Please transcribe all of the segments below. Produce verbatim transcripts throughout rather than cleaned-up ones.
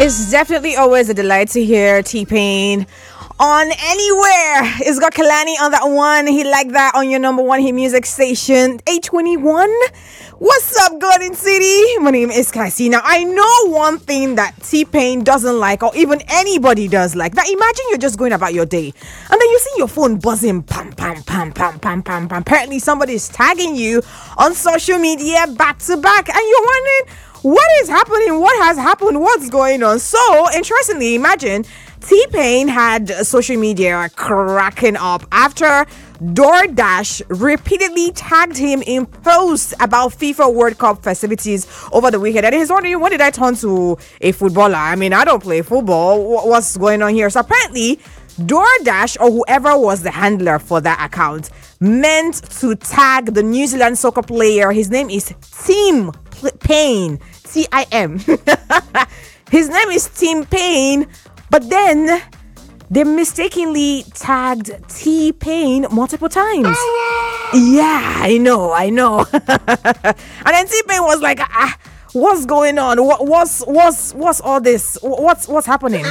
It's definitely always a delight to hear T-Pain on anywhere. It's got Kalani on that one. He like that on your number one hit music station, eight twenty-one. What's up, Golden City? My name is Cassie. Now, I know one thing that T-Pain doesn't like, or even anybody does like. Now, imagine you're just going about your day, and then you see your phone buzzing, pam, pam, pam, pam, pam, pam, pam. Apparently, somebody is tagging you on social media back to back, and you're wondering, what is happening? What has happened? What's going on? So, interestingly, imagine T-Pain had social media cracking up after DoorDash repeatedly tagged him in posts about FIFA World Cup festivities over the weekend. And he's wondering, when did I turn to a footballer? I mean, I don't play football. What's going on here? So apparently, DoorDash, or whoever was the handler for that account, meant to tag the New Zealand soccer player. His name is Tim Paine. T I M. His name is Tim Paine. But then they mistakenly tagged T-Pain multiple times. Yeah, I know, I know. And then T-Pain was like, ah, what's going on? What, what's what's what's all this? What's what's happening?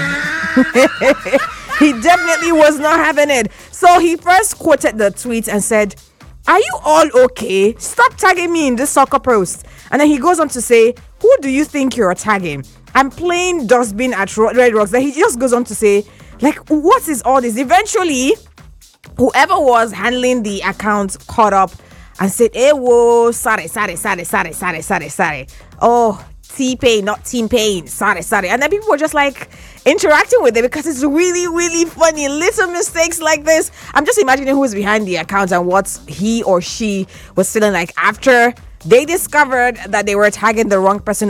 He definitely was not having it. So he first quoted the tweet and said, "Are you all okay? Stop tagging me in this soccer post." And then he goes on to say, "Who do you think you're tagging? I'm playing dustbin at Red Rocks." Then he just goes on to say, like, what is all this? Eventually, whoever was handling the account caught up and said, "Hey, whoa, sorry, sorry, sorry, sorry, sorry, sorry, sorry. Oh, T-Pain, not Team Pain. Sorry, sorry." And then people were just like interacting with it because it's really, really funny. Little mistakes like this. I'm just imagining who's behind the account and what he or she was feeling like after they discovered that they were tagging the wrong person